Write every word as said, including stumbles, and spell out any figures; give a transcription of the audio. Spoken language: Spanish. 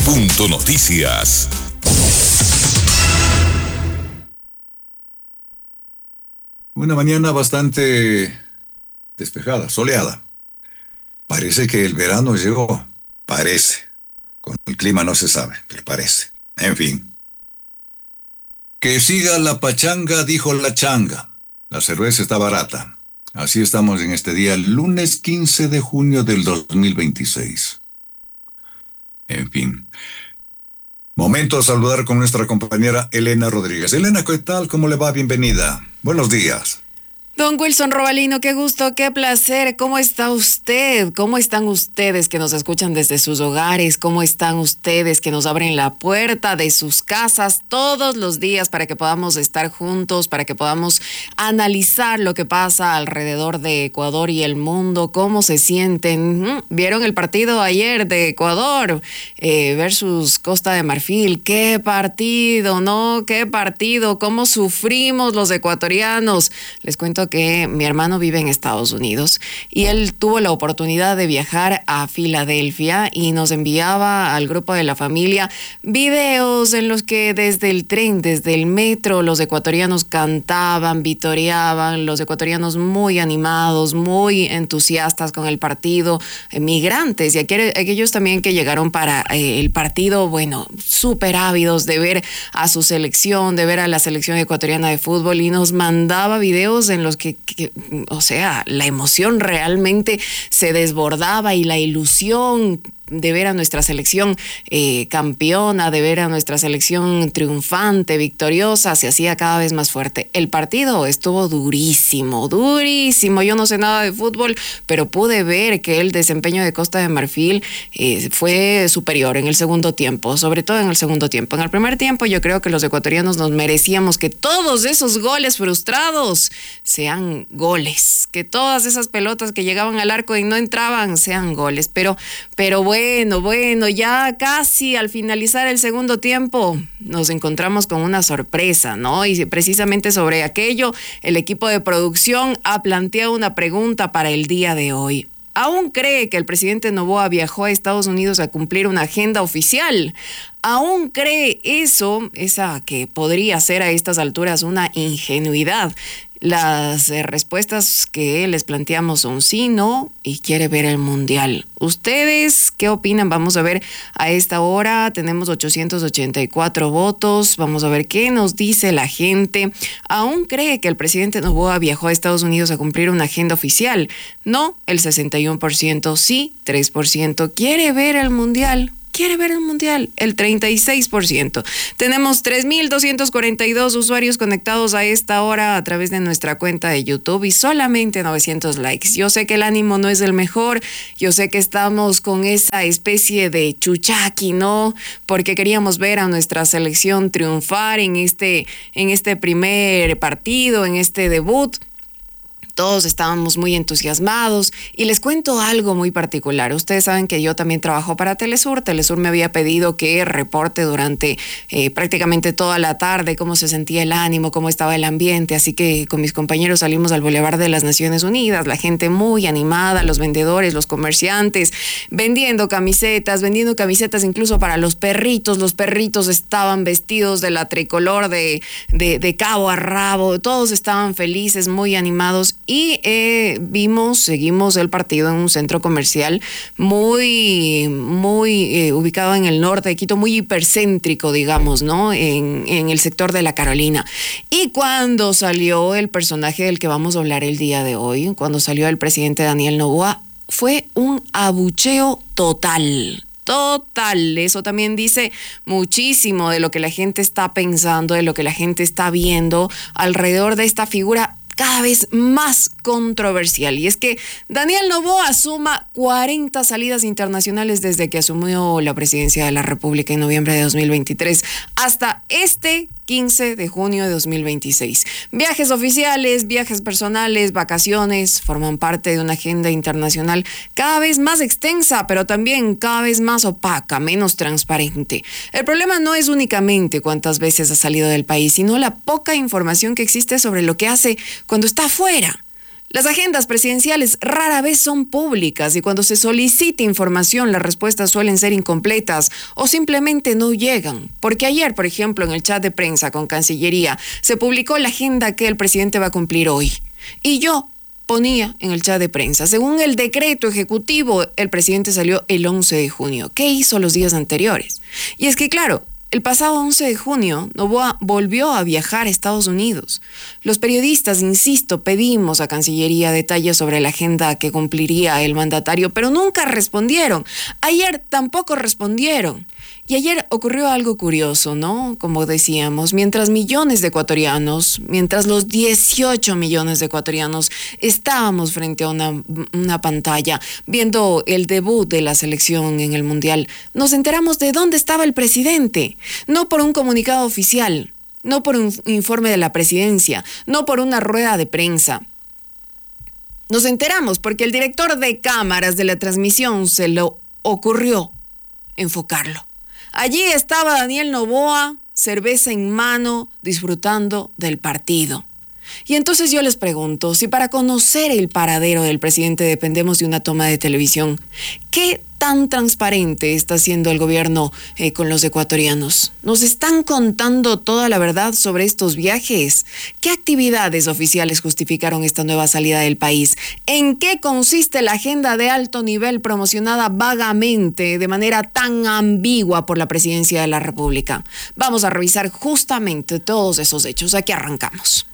Punto Noticias. Una mañana bastante despejada, soleada. Parece que el verano llegó. Parece. Con el clima no se sabe, pero parece. En fin. Que siga la pachanga, dijo la changa. La cerveza está barata. Así estamos en este día, lunes quince de junio del dos mil veintiséis. En fin. Momento de saludar con nuestra compañera Elena Rodríguez. Elena, ¿qué tal? ¿Cómo le va? Bienvenida. Buenos días. Don Wilson Robalino, qué gusto, qué placer. ¿Cómo está usted? ¿Cómo están ustedes que nos escuchan desde sus hogares? ¿Cómo están ustedes que nos abren la puerta de sus casas todos los días para que podamos estar juntos, para que podamos analizar lo que pasa alrededor de Ecuador y el mundo? ¿Cómo se sienten? ¿Vieron el partido ayer de Ecuador eh, versus Costa de Marfil? ¡Qué partido, no! ¡Qué partido! ¿Cómo sufrimos los ecuatorianos? Les cuento que mi hermano vive en Estados Unidos y él tuvo la oportunidad de viajar a Filadelfia y nos enviaba al grupo de la familia videos en los que desde el tren, desde el metro, los ecuatorianos cantaban, vitoreaban, los ecuatorianos muy animados, muy entusiastas con el partido, migrantes y aquellos también que llegaron para eh, el partido, bueno, súper ávidos de ver a su selección, de ver a la selección ecuatoriana de fútbol, y nos mandaba videos en los que, que, o sea, la emoción realmente se desbordaba y la ilusión de ver a nuestra selección eh, campeona, de ver a nuestra selección triunfante, victoriosa, se hacía cada vez más fuerte. El partido estuvo durísimo, durísimo. Yo no sé nada de fútbol, pero pude ver que el desempeño de Costa de Marfil eh, fue superior en el segundo tiempo, sobre todo en el segundo tiempo. En el primer tiempo yo creo que los ecuatorianos nos merecíamos que todos esos goles frustrados sean goles, que todas esas pelotas que llegaban al arco y no entraban sean goles, pero, pero bueno, Bueno, bueno, ya casi al finalizar el segundo tiempo nos encontramos con una sorpresa, ¿no? Y precisamente sobre aquello, el equipo de producción ha planteado una pregunta para el día de hoy. ¿Aún cree que el presidente Noboa viajó a Estados Unidos a cumplir una agenda oficial? ¿Aún cree eso, esa que podría ser a estas alturas una ingenuidad? Las eh, respuestas que les planteamos son sí, no y quiere ver el mundial. ¿Ustedes qué opinan? Vamos a ver a esta hora. Tenemos ochocientos ochenta y cuatro votos. Vamos a ver qué nos dice la gente. ¿Aún cree que el presidente Noboa viajó a Estados Unidos a cumplir una agenda oficial? No, el sesenta y uno por ciento. Sí, tres por ciento. ¿Quiere ver el mundial? ¿Quiere ver el mundial? El treinta y seis por ciento. Tenemos tres mil doscientos cuarenta y dos usuarios conectados a esta hora a través de nuestra cuenta de YouTube y solamente novecientos likes. Yo sé que el ánimo no es el mejor, yo sé que estamos con esa especie de chuchaqui, ¿no? Porque queríamos ver a nuestra selección triunfar en este, en este primer partido, en este debut. Todos estábamos muy entusiasmados y les cuento algo muy particular. Ustedes saben que yo también trabajo para Telesur. Telesur me había pedido que reporte durante eh, prácticamente toda la tarde cómo se sentía el ánimo, cómo estaba el ambiente. Así que con mis compañeros salimos al Boulevard de las Naciones Unidas, la gente muy animada, los vendedores, los comerciantes, vendiendo camisetas, vendiendo camisetas incluso para los perritos. Los perritos estaban vestidos de la tricolor de, de, de cabo a rabo. Todos estaban felices, muy animados. Y eh, vimos, seguimos el partido en un centro comercial muy, muy eh, ubicado en el norte de Quito, muy hipercéntrico, digamos, ¿no? En, en el sector de La Carolina. Y cuando salió el personaje del que vamos a hablar el día de hoy, cuando salió el presidente Daniel Noboa, fue un abucheo total. Total, eso también dice muchísimo de lo que la gente está pensando, de lo que la gente está viendo alrededor de esta figura cada vez más controversial. Y es que Daniel Noboa suma cuarenta salidas internacionales desde que asumió la presidencia de la República en noviembre de dos mil veintitrés hasta este quince de junio de dos mil veintiséis. Viajes oficiales, viajes personales, vacaciones, forman parte de una agenda internacional cada vez más extensa, pero también cada vez más opaca, menos transparente. El problema no es únicamente cuántas veces ha salido del país, sino la poca información que existe sobre lo que hace cuando está afuera. Las agendas presidenciales rara vez son públicas y cuando se solicita información las respuestas suelen ser incompletas o simplemente no llegan. Porque ayer, por ejemplo, en el chat de prensa con Cancillería se publicó la agenda que el presidente va a cumplir hoy. Y yo ponía en el chat de prensa, según el decreto ejecutivo, el presidente salió el once de junio. ¿Qué hizo los días anteriores? Y es que claro, el pasado once de junio, Noboa volvió a viajar a Estados Unidos. Los periodistas, insisto, pedimos a Cancillería detalles sobre la agenda que cumpliría el mandatario, pero nunca respondieron. Ayer tampoco respondieron. Y ayer ocurrió algo curioso, ¿no? Como decíamos, mientras millones de ecuatorianos, mientras los dieciocho millones de ecuatorianos estábamos frente a una, una pantalla viendo el debut de la selección en el Mundial, nos enteramos de dónde estaba el presidente. No por un comunicado oficial, no por un informe de la presidencia, no por una rueda de prensa. Nos enteramos porque el director de cámaras de la transmisión se le ocurrió enfocarlo. Allí estaba Daniel Noboa, cerveza en mano, disfrutando del partido. Y entonces yo les pregunto, si para conocer el paradero del presidente dependemos de una toma de televisión, ¿qué tan transparente está haciendo el gobierno eh, con los ecuatorianos? ¿Nos están contando toda la verdad sobre estos viajes? ¿Qué actividades oficiales justificaron esta nueva salida del país? ¿En qué consiste la agenda de alto nivel promocionada vagamente, de manera tan ambigua por la Presidencia de la República? Vamos a revisar justamente todos esos hechos. Aquí arrancamos.